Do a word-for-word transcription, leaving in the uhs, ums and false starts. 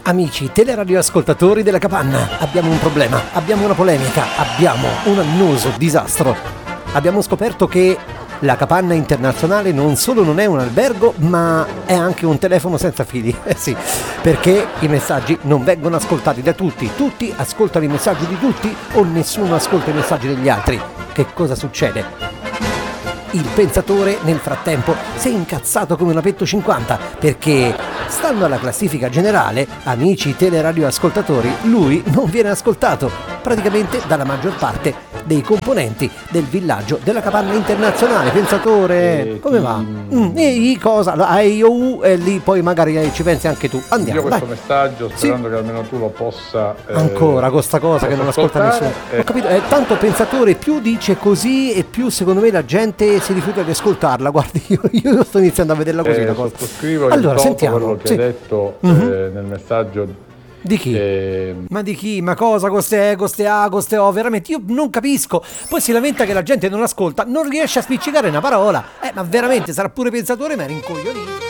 Amici teleradioascoltatori della Capanna, abbiamo un problema, abbiamo una polemica, abbiamo un annoso disastro. Abbiamo scoperto che la Capanna Internazionale non solo non è un albergo, ma è anche un telefono senza fili. Eh sì, perché i messaggi non vengono ascoltati da tutti. Tutti ascoltano i messaggi di tutti o nessuno ascolta i messaggi degli altri. Che cosa succede? Il pensatore nel frattempo si è incazzato come una Petto cinquanta perché, stando alla classifica generale, amici teleradioascoltatori, lui non viene ascoltato praticamente dalla maggior parte dei componenti del villaggio della Capanna Internazionale. Pensatore, e come ti... va? Mm, e cosa? A I O U e lì poi magari ci pensi anche tu. Andiamo. Io questo dai. messaggio sperando Sì. che almeno tu lo possa eh, ancora con sta cosa che non ascolta nessuno. eh. Ho capito, eh, tanto pensatore più dice così e più secondo me la gente si rifiuta di ascoltarla. Guardi, io, io sto iniziando a vederla così eh, la cosa. sottoscrivo Allora, il sentiamo. quello che Sì. hai detto Mhm. eh, nel messaggio. Di chi? Eh, Ma di chi? Ma cosa? Queste E, queste A, queste O? Veramente io non capisco. Poi si lamenta che la gente non ascolta, non riesce a spiccicare una parola. Eh, ma veramente sarà pure pensatore, ma è rincoglionito.